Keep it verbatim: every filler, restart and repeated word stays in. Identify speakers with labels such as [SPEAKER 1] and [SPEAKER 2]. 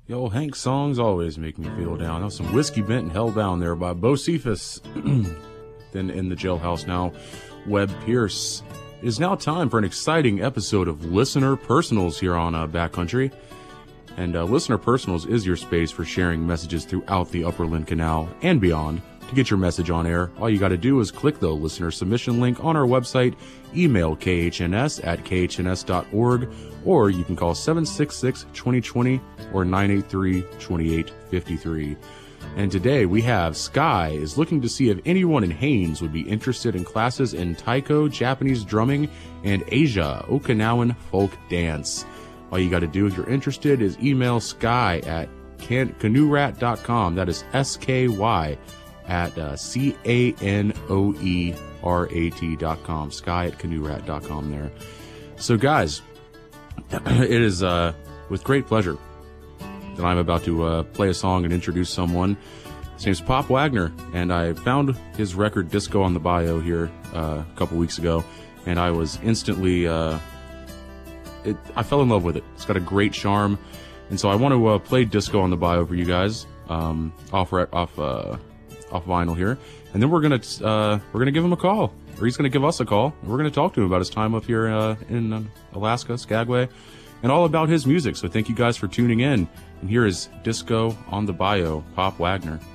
[SPEAKER 1] Yo, Hank songs always make me feel down. That was some Whiskey Bent and Hellbound there by Bocephus. Then in the jailhouse now, Webb Pierce. It is now time for an exciting episode of Listener Personals here on uh, Backcountry. And uh, Listener Personals is your space for sharing messages throughout the Upperland Canal and beyond. To get your message on air, all you got to do is click the listener submission link on our website, email k h n s at k h n s dot org, or you can call seven six six, two zero two zero or nine eight three, two eight five three. And today we have Sky is looking to see if anyone in Haines would be interested in classes in Taiko, Japanese drumming, and Asia, Okinawan folk dance. All you got to do if you're interested is email Sky at canoe rat dot com. That is S K Y at uh, C A N O E R A T dot com. Sky at canoe rat dot com there. So guys, it is uh, with great pleasure that I'm about to uh, play a song and introduce someone. His name's Pop Wagner, and I found his record Disco on the Bayou here uh, a couple weeks ago, and I was instantly, uh, it, I fell in love with it. It's got a great charm, and so I want to uh, play Disco on the Bayou for you guys um, off off uh, off vinyl here, and then we're gonna uh, we're gonna give him a call, or he's gonna give us a call. And we're gonna talk to him about his time up here uh, in uh, Alaska, Skagway, and all about his music. So thank you guys for tuning in. And here is Disco on the Bayou, Pop Wagner.